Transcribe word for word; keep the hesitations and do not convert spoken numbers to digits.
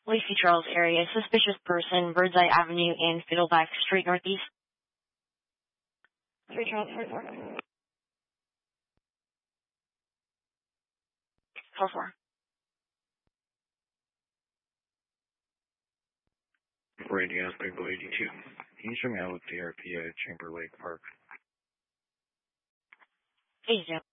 Lacey Charles area. Suspicious person, Birdseye Avenue and Fiddleback Street Northeast. Three Charles, three four. Four four. Radio Bible eighty-two. Can you show me out with D R P at Chamber Lake Park? eighty-two.